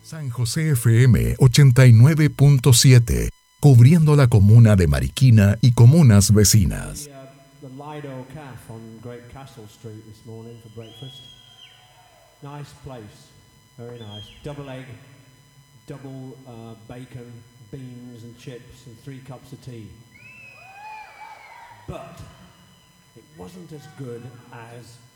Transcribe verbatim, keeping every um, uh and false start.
San José F M ochenta y nueve punto siete, cubriendo la comuna de Mariquina y comunas vecinas. The, uh, the Lido Cafe on Great Castle Street this morning for breakfast. Nice place, very nice. Double egg, double uh, bacon, beans and chips and three cups of tea. But it wasn't as good as